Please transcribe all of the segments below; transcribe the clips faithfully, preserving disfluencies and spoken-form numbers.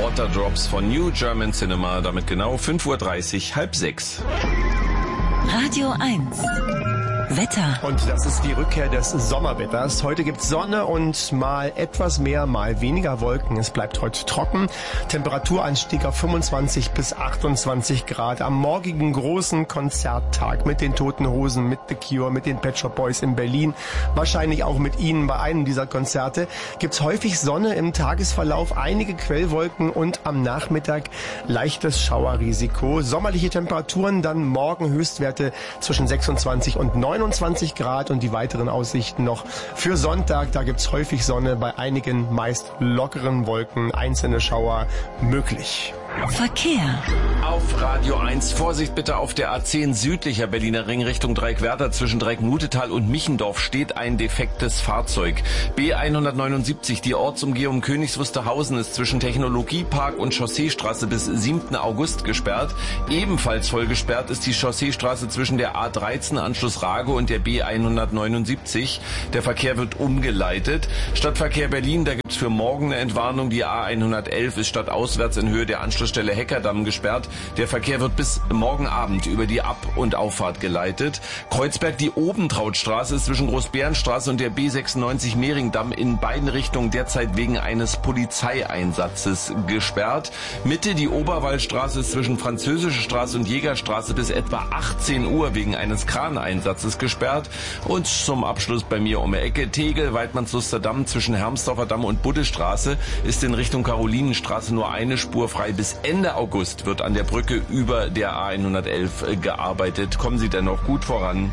Waterdrops von New German Cinema, damit genau fünf Uhr dreißig, halb sechs. Radio eins. Wetter. Und das ist die Rückkehr des Sommerwetters. Heute gibt's Sonne und mal etwas mehr, mal weniger Wolken. Es bleibt heute trocken. Temperaturanstieg auf fünfundzwanzig bis achtundzwanzig Grad. Am morgigen großen Konzerttag mit den Toten Hosen, mit The Cure, mit den Pet Shop Boys in Berlin, wahrscheinlich auch mit Ihnen bei einem dieser Konzerte, gibt's häufig Sonne im Tagesverlauf, einige Quellwolken und am Nachmittag leichtes Schauerrisiko. Sommerliche Temperaturen, dann morgen Höchstwerte zwischen sechsundzwanzig und neunundzwanzig Grad und die weiteren Aussichten noch für Sonntag. Da gibt's häufig Sonne, bei einigen meist lockeren Wolken, einzelne Schauer möglich. Verkehr. Auf Radio eins, Vorsicht bitte auf der A zehn südlicher Berliner Ring Richtung Dreieckwerder. Zwischen Dreieckmutetal und Michendorf steht ein defektes Fahrzeug. B hundertneunundsiebzig, die Ortsumgehung Königs Wusterhausen, ist zwischen Technologiepark und Chausseestraße bis siebten August gesperrt. Ebenfalls voll gesperrt ist die Chausseestraße zwischen der A dreizehn Anschluss Rago und der B hundertneunundsiebzig. Der Verkehr wird umgeleitet. Stadtverkehr Berlin, da gibt's für morgen eine Entwarnung. Die A hundertelf ist stadtauswärts in Höhe der Anschlussstelle Heckerdamm gesperrt. Der Verkehr wird bis morgen Abend über die Ab- und Auffahrt geleitet. Kreuzberg, die Obentrautstraße ist zwischen Großbärenstraße und der B sechsundneunzig Mehringdamm in beiden Richtungen derzeit wegen eines Polizeieinsatzes gesperrt. Mitte, die Oberwaldstraße ist zwischen Französische Straße und Jägerstraße bis etwa achtzehn Uhr wegen eines Kraneinsatzes gesperrt. Und zum Abschluss bei mir um die Ecke Tegel, Weidmannsluster Damm zwischen Hermsdorfer Damm und Buddestraße ist in Richtung Karolinenstraße nur eine Spur frei. Bis Ende August wird an der Brücke über der A hundertelf gearbeitet. Kommen Sie dennoch gut voran.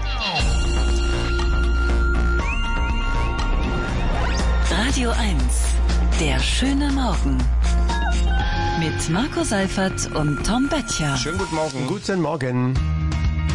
Radio eins. Der schöne Morgen. Mit Marco Seifert und Tom Böttcher. Schönen guten Morgen. Guten Morgen.